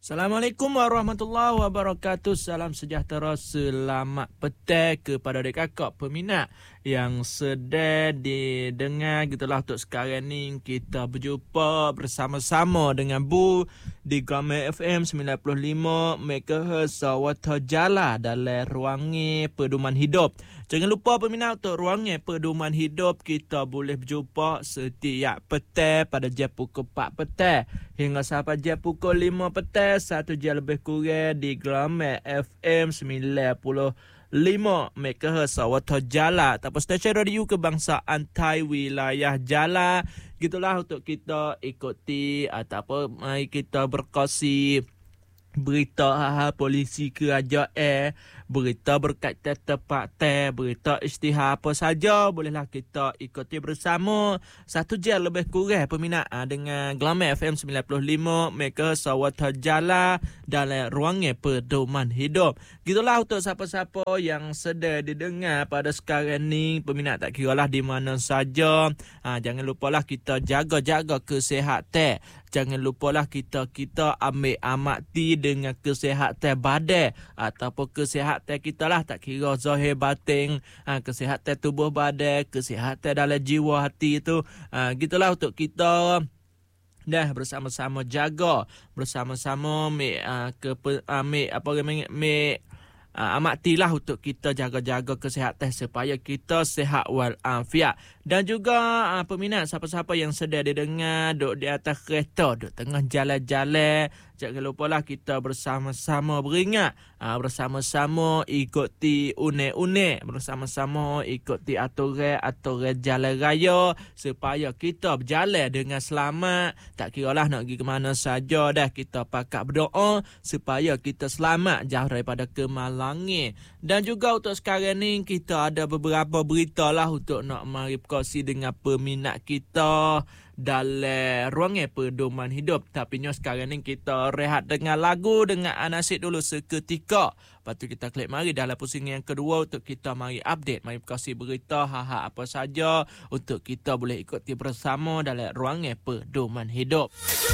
Assalamualaikum warahmatullahi wabarakatuh. Salam sejahtera, selamat petang kepada adik kakak peminat yang sedang didengar gitulah. Untuk sekarang ni kita berjumpa bersama-sama dengan Bu di Gamai FM 95 MHz Sawata Jala dalam ruangan pedoman hidup. Jangan lupa peminat, untuk ruangan pedoman hidup kita boleh berjumpa setiap petang pada jam pukul 4 petang hingga sampai jam pukul 5 petang, 1 jam lebih kurang di Gamai FM 95 MHz Sawata Jala ataupun stesen radio kebangsaan Thai wilayah Jala. Gitulah untuk kita ikuti ataupun mari kita berkongsi berita hal polisi kerajaan, berita berkaitan tempat berita isytihar apa saja bolehlah kita ikuti bersama 1 jam lebih kurang peminat dengan Gamai FM 95 MHz Sawata Jala dalam ruangan pedoman hidup. Gitulah untuk siapa-siapa yang sedang didengar pada sekarang ni peminat, tak kiralah di mana saja. Jangan lupalah kita jaga-jaga kesihatan. Jangan lupalah kita ambil amati dengan kesihatan badan ataupun kesihatan kita lah, tak kira zahir batin, kesihatan tubuh badan, kesihatan dalam jiwa hati itu. Gitulah untuk kita dah bersama-sama jaga, bersama-sama amatilah untuk kita jaga-jaga kesihatan supaya kita sihat walafiat. Dan juga peminat, siapa-siapa yang sedang didengar duduk di atas kereta, duduk tengah jalan-jalan, jangan lupalah kita bersama-sama beringat, bersama-sama ikuti unek-unek, bersama-sama ikuti aturan jalan raya supaya kita berjalan dengan selamat. Tak kiralah nak pergi ke mana saja dah, kita pakat berdoa supaya kita selamat jauh daripada kemalangan. Dan juga untuk sekarang ni kita ada beberapa berita lah untuk nak mari berkongsi dengan peminat kita dalam ruangan pedoman hidup. Tapi sekarang ni kita rehat dengan lagu dengan Anasik dulu seketika. Lepas tu kita klik mari dalam pusingan yang kedua untuk kita mari update, mari berkongsi berita hal-hal apa saja untuk kita boleh ikuti bersama dalam ruangan pedoman hidup.